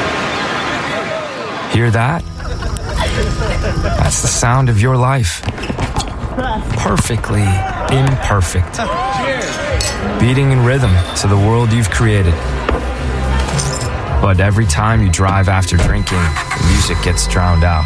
Hear that? That's the sound of your life. Perfectly imperfect. Beating in rhythm to the world you've created. But every time you drive after drinking, the music gets drowned out.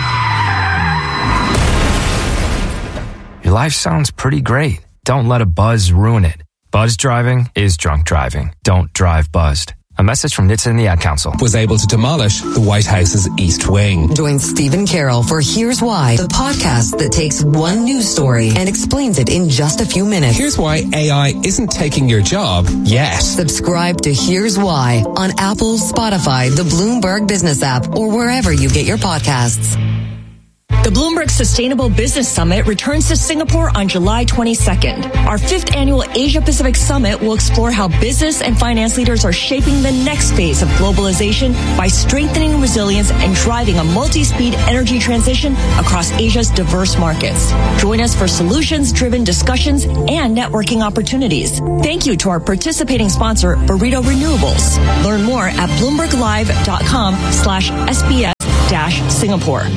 Your life sounds pretty great. Don't let a buzz ruin it. Buzz driving is drunk driving. Don't drive buzzed. A message from NHTSA and the Ad Council. Was able to demolish the White House's East Wing. Join Stephen Carroll for Here's Why, the podcast that takes one news story and explains it in just a few minutes. Here's why AI isn't taking your job yet. Subscribe to Here's Why on Apple, Spotify, the Bloomberg Business app, or wherever you get your podcasts. The Bloomberg Sustainable Business Summit returns to Singapore on July 22nd. Our 5th annual Asia-Pacific Summit will explore how business and finance leaders are shaping the next phase of globalization by strengthening resilience and driving a multi-speed energy transition across Asia's diverse markets. Join us for solutions-driven discussions and networking opportunities. Thank you to our participating sponsor, Burrito Renewables. Learn more at bloomberglive.com/SBS-Singapore.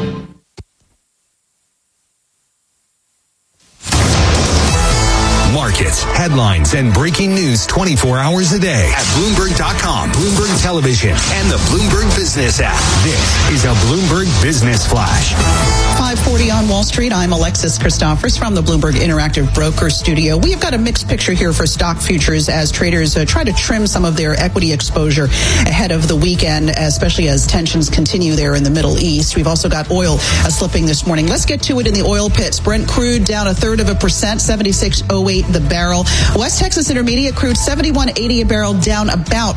Markets, headlines, and breaking news 24 hours a day at Bloomberg.com, Bloomberg Television, and the Bloomberg Business app. This is a Bloomberg Business Flash. 5:40 on Wall Street. I'm Alexis Christophers from the Bloomberg Interactive Broker Studio. We have got a mixed picture here for stock futures as traders try to trim some of their equity exposure ahead of the weekend, especially as tensions continue there in the Middle East. We've also got oil slipping this morning. Let's get to it in the oil pits. Brent crude down 0.33%, 76.08 the barrel. West Texas Intermediate crude 71.80 a barrel, down about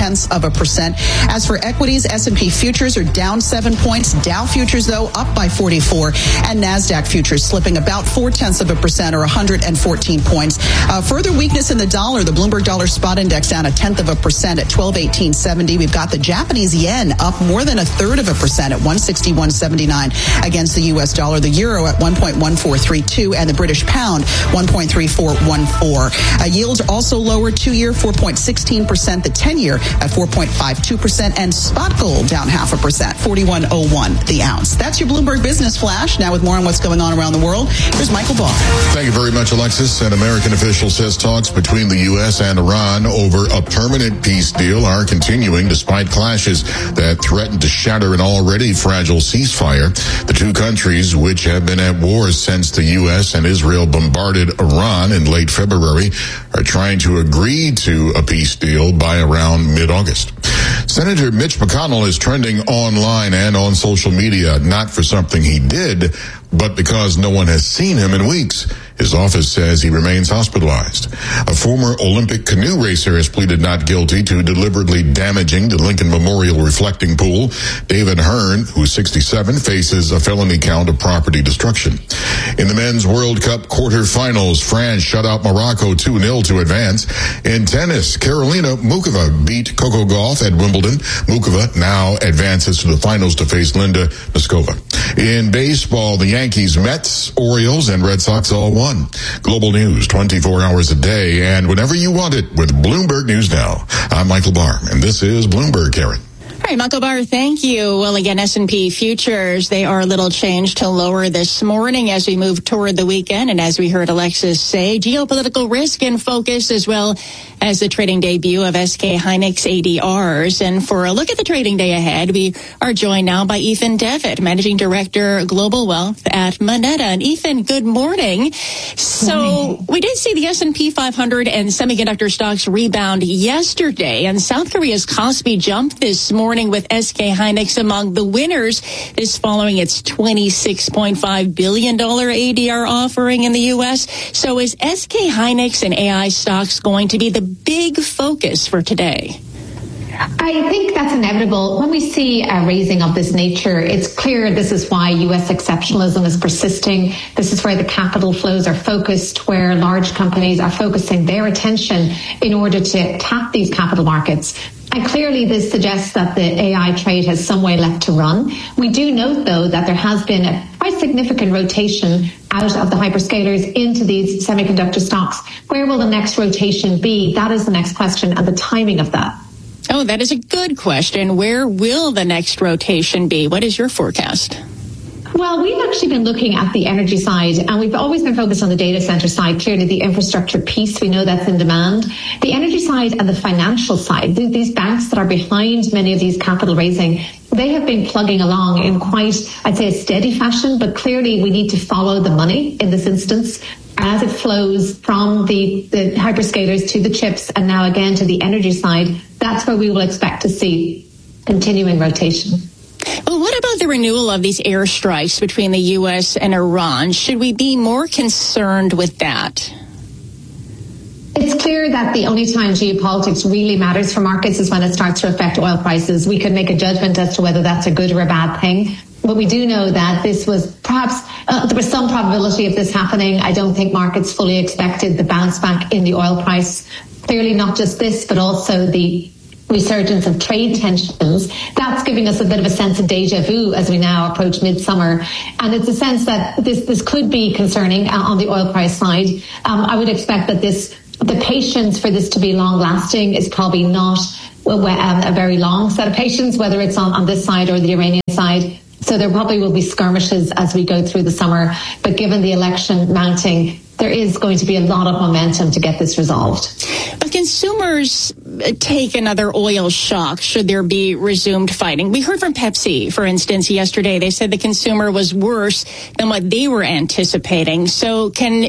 0.4%. As for equities, S&P futures are down 7 points. Dow futures, though, up by 44, and NASDAQ futures slipping about 0.4% or 114 points. Further weakness in the dollar. The Bloomberg Dollar Spot Index down 0.1% at 1218.70. We've got the Japanese yen up more than 0.33% at 161.79 against the U.S. dollar. The euro at 1.1432 and the British pound 1.3414. Yields also lower. 2-year 4.16%. The 10-year at 4.52%, and spot gold down 0.5%, 41.01 the ounce. That's your Bloomberg Business Flash. Now with more on what's going on around the world, here's Michael Barr. Thank you very much, Alexis. An American official says talks between the U.S. and Iran over a permanent peace deal are continuing despite clashes that threaten to shatter an already fragile ceasefire. The two countries, which have been at war since the U.S. and Israel bombarded Iran in late February, are trying to agree to a peace deal by around mid-August. Senator Mitch McConnell is trending online and on social media, not for something he did, but because no one has seen him in weeks. His office says he remains hospitalized. A former Olympic canoe racer has pleaded not guilty to deliberately damaging the Lincoln Memorial reflecting pool. David Hearn, who's 67, faces a felony count of property destruction. In the Men's World Cup quarterfinals, France shut out Morocco 2-0 to advance. In tennis, Karolina Muchova beat Coco Gauff at Wimbledon. Muchova now advances to the finals to face Linda Noskova. In baseball, the Yankees, Mets, Orioles, and Red Sox all won. Global news 24 hours a day and whenever you want it with Bloomberg News Now. I'm Michael Barr, and this is Bloomberg, Karen. All right, Michael Barr, thank you. Well, again, S&P futures, they are a little changed to lower this morning as we move toward the weekend. And as we heard Alexis say, geopolitical risk in focus, as well as the trading debut of SK Hynix ADRs. And for a look at the trading day ahead, we are joined now by Ethan Devitt, Managing Director, Global Wealth at Moneta. And Ethan, good morning. So we did see the S&P 500 and semiconductor stocks rebound yesterday, and South Korea's Kospi jumped this morning with SK Hynix among the winners. This following its $26.5 billion ADR offering in the U.S. So is SK Hynix and AI stocks going to be the big focus for today? I think that's inevitable. When we see a raising of this nature, it's clear this is why U.S. exceptionalism is persisting. This is where the capital flows are focused, where large companies are focusing their attention in order to tap these capital markets. And clearly this suggests that the AI trade has some way left to run. We do note, though, that there has been a quite significant rotation out of the hyperscalers into these semiconductor stocks. Where will the next rotation be? That is the next question, and the timing of that. Oh, that is a good question. Where will the next rotation be? What is your forecast? Well, we've actually been looking at the energy side, and we've always been focused on the data center side. Clearly, the infrastructure piece, we know that's in demand. The energy side and the financial side, these banks that are behind many of these capital raising, they have been plugging along in quite, I'd say, a steady fashion, but clearly we need to follow the money in this instance as it flows from the hyperscalers to the chips and now again to the energy side. That's where we will expect to see continuing rotation. Well, what about the renewal of these airstrikes between the U.S. and Iran? Should we be more concerned with that? It's clear that the only time geopolitics really matters for markets is when it starts to affect oil prices. We could make a judgment as to whether that's a good or a bad thing. But we do know that this was perhaps, there was some probability of this happening. I don't think markets fully expected the bounce back in the oil price. Clearly not just this, but also the resurgence of trade tensions. That's giving us a bit of a sense of deja vu as we now approach midsummer. And it's a sense that this could be concerning on the oil price side. I would expect that the patience for this to be long lasting is probably not a very long set of patience, whether it's on this side or the Iranian side. So there probably will be skirmishes as we go through the summer. But given the election mounting, there is going to be a lot of momentum to get this resolved. But consumers take another oil shock should there be resumed fighting. We heard from Pepsi, for instance, yesterday. They said the consumer was worse than what they were anticipating. So can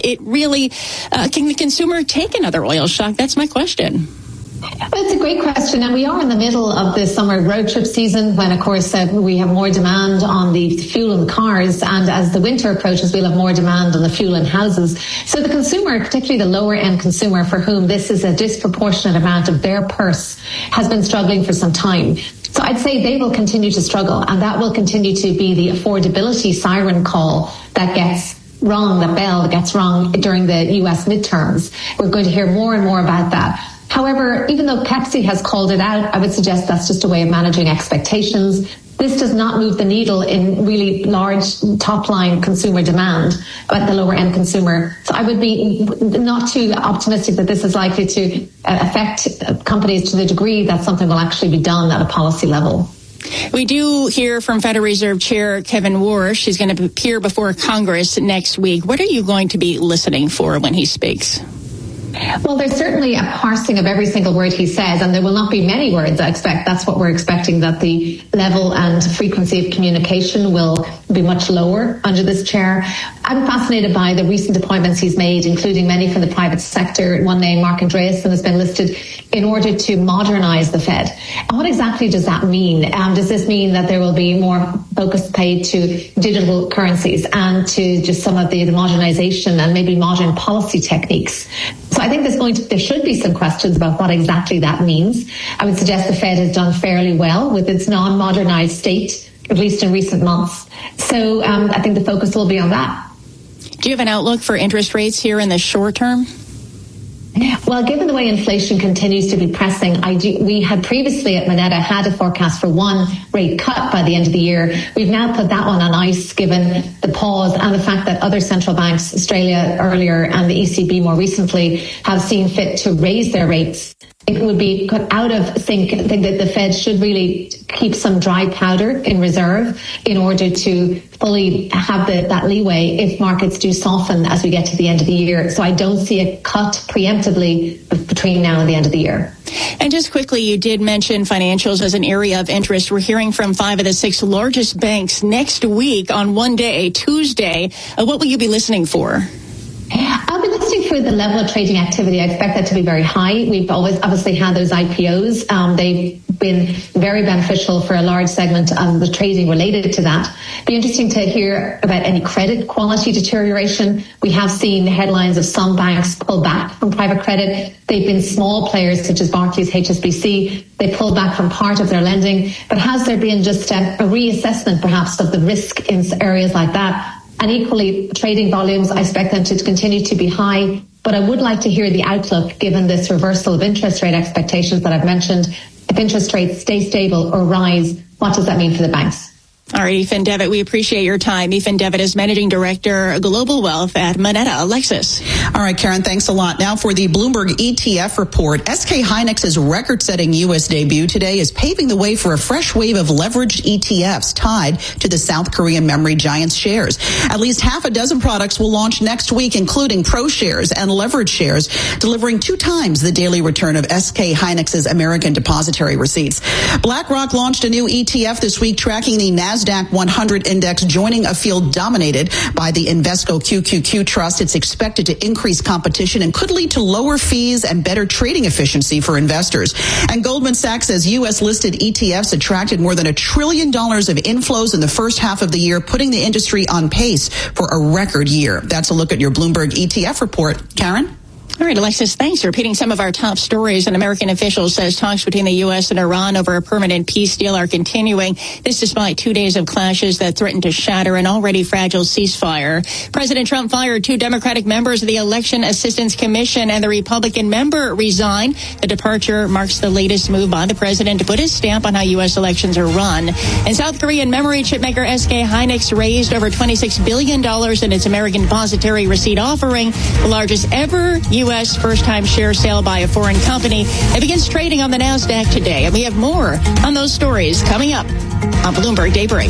the consumer take another oil shock? That's my question. That's a great question, and we are in the middle of the summer road trip season when, of course, we have more demand on the fuel in the cars, and as the winter approaches, we'll have more demand on the fuel in houses. So the consumer, particularly the lower-end consumer for whom this is a disproportionate amount of their purse, has been struggling for some time. So I'd say they will continue to struggle, and that will continue to be the affordability siren call that gets wrong, the bell that gets rung during the US midterms. We're going to hear more and more about that. However, even though Pepsi has called it out, I would suggest that's just a way of managing expectations. This does not move the needle in really large top-line consumer demand at the lower-end consumer. So I would be not too optimistic that this is likely to affect companies to the degree that something will actually be done at a policy level. We do hear from Federal Reserve Chair Kevin Warsh. He's going to appear before Congress next week. What are you going to be listening for when he speaks? Well, there's certainly a parsing of every single word he says, and there will not be many words, I expect. That's what we're expecting, that the level and frequency of communication will be much lower under this chair. I'm fascinated by the recent appointments he's made, including many from the private sector. One name, Mark Andreessen, has been listed in order to modernize the Fed. And what exactly does that mean? Does this mean that there will be more focus paid to digital currencies and to just some of the modernization and maybe modern policy techniques? So I think there should be some questions about what exactly that means. I would suggest the Fed has done fairly well with its non-modernized state, at least in recent months. So I think the focus will be on that. Do you have an outlook for interest rates here in the short term? Well, given the way inflation continues to be pressing, we had previously at Moneta had a forecast for one rate cut by the end of the year. We've now put that one on ice given the pause and the fact that other central banks, Australia earlier and the ECB more recently, have seen fit to raise their rates. It would be out of sync. I think that the Fed should really keep some dry powder in reserve in order to fully have that leeway if markets do soften as we get to the end of the year. So I don't see a cut preemptively between now and the end of the year. And just quickly, you did mention financials as an area of interest. We're hearing from 5 of the 6 largest banks next week on one day, Tuesday. What will you be listening for? I'll be listening for the level of trading activity. I expect that to be very high. We've always obviously had those IPOs. They've been very beneficial for a large segment of the trading related to that. It'd be interesting to hear about any credit quality deterioration. We have seen headlines of some banks pull back from private credit. They've been small players such as Barclays, HSBC. They pulled back from part of their lending. But has there been just a reassessment perhaps of the risk in areas like that? And equally, trading volumes, I expect them to continue to be high. But I would like to hear the outlook given this reversal of interest rate expectations that I've mentioned. If interest rates stay stable or rise, what does that mean for the banks? All right, Ethan Devitt, we appreciate your time. Ethan Devitt is Managing Director, Global Wealth at Moneta. Alexis. All right, Karen, thanks a lot. Now for the Bloomberg ETF report. SK Hynix's record-setting U.S. debut today is paving the way for a fresh wave of leveraged ETFs tied to the South Korean memory giant's shares. At least half a dozen products will launch next week, including Pro Shares and Leverage Shares, delivering 2 times the daily return of SK Hynix's American depository receipts. BlackRock launched a new ETF this week tracking the NASDAQ 100 index, joining a field dominated by the Invesco QQQ Trust. It's expected to increase competition and could lead to lower fees and better trading efficiency for investors. And Goldman Sachs says U.S.-listed ETFs attracted more than $1 trillion of inflows in the first half of the year, putting the industry on pace for a record year. That's a look at your Bloomberg ETF report. Karen? All right, Alexis, thanks. Repeating some of our top stories. An American official says talks between the U.S. and Iran over a permanent peace deal are continuing. This despite 2 days of clashes that threaten to shatter an already fragile ceasefire. President Trump fired 2 Democratic members of the Election Assistance Commission, and the Republican member resigned. The departure marks the latest move by the president to put his stamp on how U.S. elections are run. And South Korean memory chip maker SK Hynix raised over $26 billion in its American depository receipt offering, the largest ever U.S. first-time share sale by a foreign company. It begins trading on the NASDAQ today, and we have more on those stories coming up on Bloomberg Daybreak.